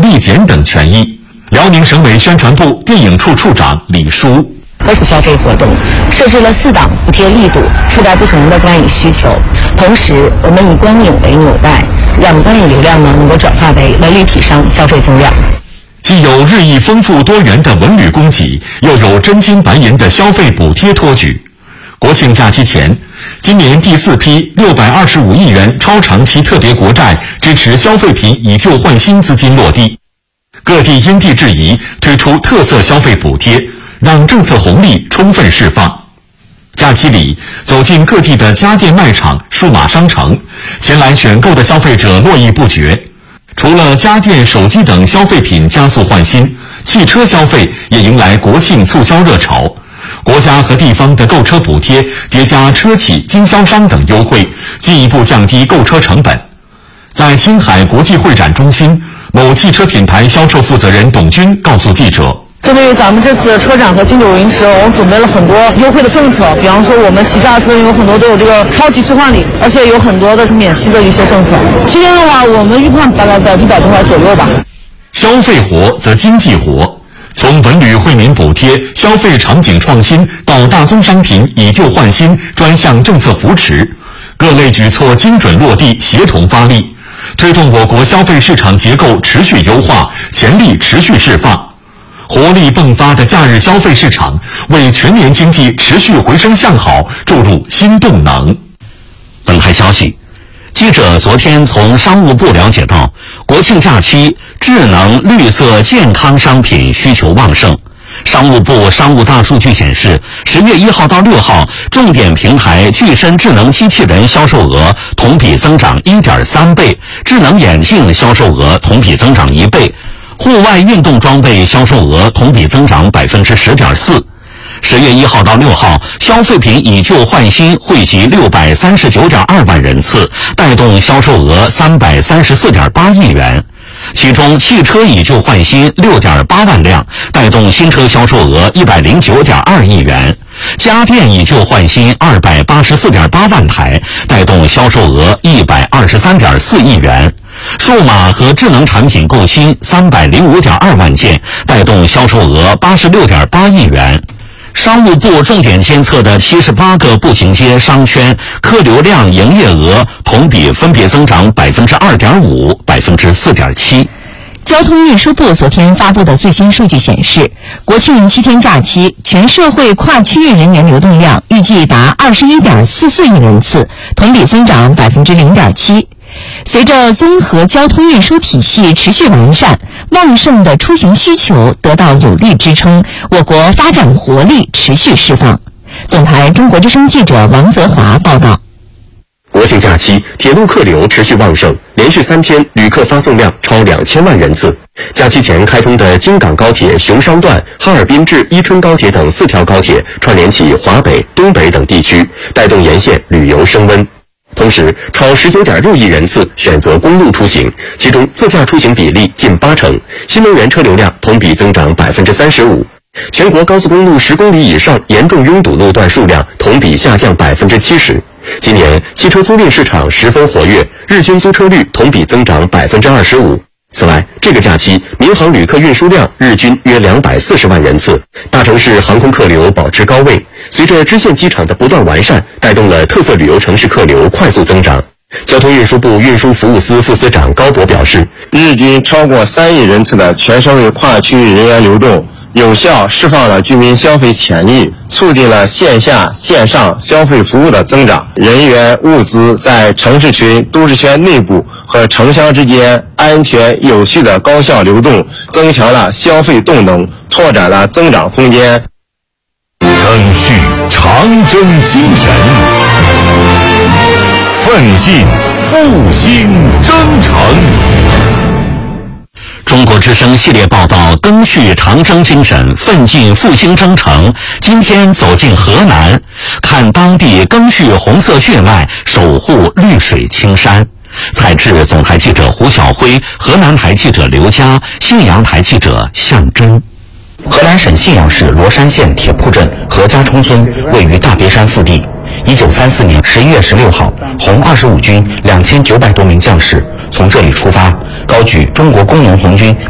立减等权益。辽宁省委宣传部电影处处长李舒。 可使消费活动设置了4档补贴力度，覆盖不同的观影需求。同时，我们以光影为纽带，让观影流量能够转化为文旅体商消费增量。 既有日益丰富多元的文旅供给，又有真金白银的消费补贴托举。国庆假期前，今年第4批625亿元超长期特别国债支持消费品以旧换新资金落地，各地因地制宜推出特色消费补贴，让政策红利充分释放。假期里，走进各地的家电卖场、数码商城，前来选购的消费者络绎不绝。除了家电、手机等消费品加速换新，汽车消费也迎来国庆促销热潮。国家和地方的购车补贴叠加车企、经销商等优惠，进一步降低购车成本。在青海国际会展中心，某汽车品牌销售负责人董军告诉记者， 针对于咱们这次车展和金九银十，我们准备了很多优惠的政策，比方说我们旗下的车有很多都有这个超级置换礼，而且有很多的免息的一些政策。今天的话，我们预判大概在100多块左右吧。 消费活则经济活，从文旅惠民补贴、消费场景创新到大宗商品以旧换新专项政策扶持，各类举措精准落地，协同发力，推动我国消费市场结构持续优化，潜力持续释放。活力迸发的假日消费市场，为全年经济持续回升向好注入新动能。 本台消息，记者昨天从商务部了解到，国庆假期智能、绿色、健康商品需求旺盛。商务部商务大数据显示，10月1号到6号，重点平台具身智能机器人销售额同比增长 1.3 倍，智能眼镜销售额同比增长1倍，户外运动装备销售额同比增长 10.4%。10月1号到6号，消费品以旧换新汇集 639.2 万人次，带动销售额 334.8 亿元。其中，汽车以旧换新 6.8 万辆，带动新车销售额 109.2 亿元；家电以旧换新 284.8 万台，带动销售额 123.4 亿元；数码和智能产品购新 305.2 万件，带动销售额 86.8 亿元。商务部重点监测的78个步行街商圈客流量营业额同比分别增长 2.5%、4.7%。 交通运输部昨天发布的最新数据显示，国庆7天假期全社会跨区域人员流动量预计达 21.44 亿人次，同比增长 0.7%。随着综合交通运输体系持续完善，旺盛的出行需求得到有力支撑，我国发展活力持续释放。总台中国之声记者王泽华报道。 国庆假期，铁路客流持续旺盛，连续3天旅客发送量超2000万人次。假期前开通的京港高铁熊商段、哈尔滨至伊春高铁等4条高铁串联起华北、东北等地区，带动沿线旅游升温。同时，超19.6亿人次选择公路出行，其中自驾出行比例近80%，新能源车流量同比增长 35%。全国高速公路10公里以上严重拥堵路段数量同比下降 70%。今年汽车租赁市场十分活跃，日均租车率同比增长 25%。此外，这个假期民航旅客运输量日均约240万人次，大城市航空客流保持高位。随着支线机场的不断完善，带动了特色旅游城市客流快速增长。交通运输部运输服务司副司长高博表示， 日均超过3亿人次的全社会跨区域人员流动，有效释放了居民消费潜力，促进了线下线上消费服务的增长，人员物资在城市群、都市圈内部和城乡之间安全有序的高效流动，增强了消费动能，拓展了增长空间。 赓续长征精神，奋进复兴征程。 中国之声系列报道赓续长征精神，奋进复兴征程。今天走进河南，看当地赓续红色血脉，守护绿水青山。采制总台记者胡晓辉，河南台记者刘佳，信阳台记者向真。 河南省信阳市罗山县铁铺镇何家冲村位于大别山腹地。1934年11月16号，红25军2900多名将士从这里出发，高举中国工农红军